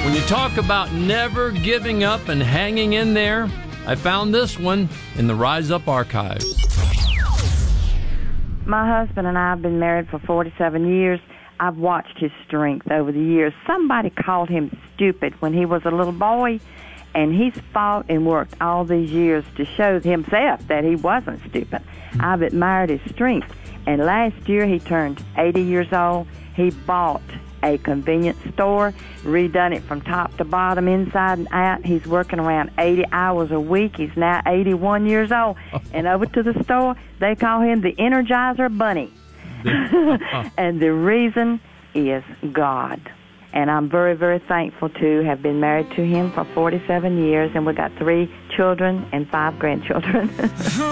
When you talk about never giving up and hanging in there, I found this one in the Rise Up archives. My husband and I have been married for 47 years. I've watched his strength over the years. Somebody called him stupid when he was a little boy, and he's fought and worked all these years to show himself that he wasn't stupid. I've admired his strength. And last year he turned 80 years old. He bought a convenience store, redone it from top to bottom, inside and out. He's working around 80 hours a week. He's now 81 years old. And over to the store, they call him the Energizer Bunny. And the reason is God. And I'm very, very thankful to have been married to him for 47 years, and we got 3 children and 5 grandchildren.